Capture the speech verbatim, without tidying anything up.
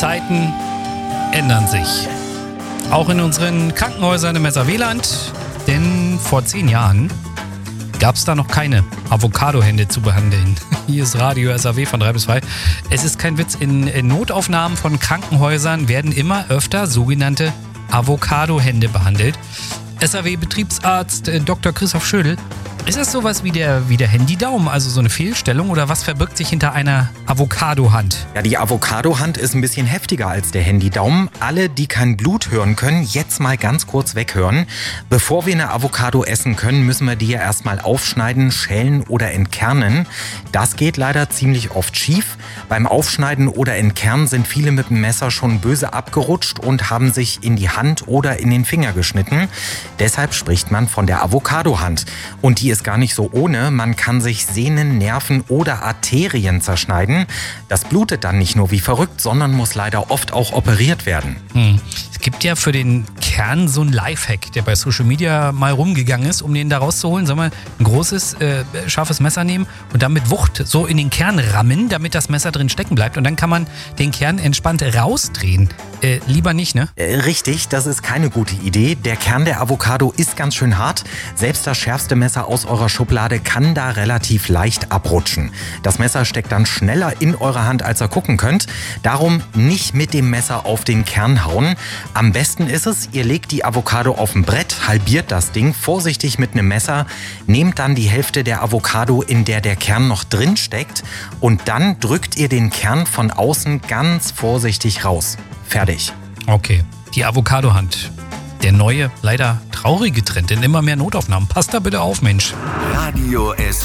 Zeiten ändern sich. Auch in unseren Krankenhäusern im S A W-Land. Denn vor zehn Jahren gab es da noch keine Avocado-Hände zu behandeln. Hier ist Radio S A W von drei bis zwei. Es ist kein Witz, in, in Notaufnahmen von Krankenhäusern werden immer öfter sogenannte Avocado-Hände behandelt. S A W-Betriebsarzt äh, Doktor Christoph Schödel. Ist das sowas wie der, wie der Handy-Daumen, also so eine Fehlstellung, oder was verbirgt sich hinter einer Avocado-Hand? Ja, die Avocado-Hand ist ein bisschen heftiger als der Handy-Daumen. Alle, die kein Blut hören können, jetzt mal ganz kurz weghören. Bevor wir eine Avocado essen können, müssen wir die ja erstmal aufschneiden, schälen oder entkernen. Das geht leider ziemlich oft schief. Beim Aufschneiden oder Entkernen sind viele mit dem Messer schon böse abgerutscht und haben sich in die Hand oder in den Finger geschnitten. Deshalb spricht man von der Avocado-Hand. Und die ist gar nicht so ohne. Man kann sich Sehnen, Nerven oder Arterien zerschneiden. Das blutet dann nicht nur wie verrückt, sondern muss leider oft auch operiert werden. Hm. Es gibt ja für den Kern so einen Lifehack, der bei Social Media mal rumgegangen ist, um den da rauszuholen. Sollen wir ein großes, äh, scharfes Messer nehmen und dann mit Wucht so in den Kern rammen, damit das Messer drin stecken bleibt. Und dann kann man den Kern entspannt rausdrehen. Äh, lieber nicht, ne? Äh, richtig, das ist keine gute Idee. Der Kern der Avocado ist ganz schön hart. Selbst das schärfste Messer aus eurer Schublade kann da relativ leicht abrutschen. Das Messer steckt dann schneller in eurer Hand, als ihr gucken könnt. Darum nicht mit dem Messer auf den Kern hauen. Am besten ist es, ihr legt die Avocado auf ein Brett, halbiert das Ding vorsichtig mit einem Messer, nehmt dann die Hälfte der Avocado, in der der Kern noch drin steckt, und dann drückt ihr den Kern von außen ganz vorsichtig raus. Fertig. Okay, die Avocado-Hand. Der neue, leider traurige Trend in immer mehr Notaufnahmen. Passt da bitte auf, Mensch. Radio S